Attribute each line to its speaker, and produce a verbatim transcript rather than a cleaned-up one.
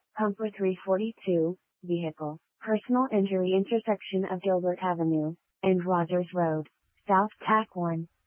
Speaker 1: Pumper three forty-two, vehicle, personal injury intersection of Gilbert Avenue and Rogers Road, South Tack one.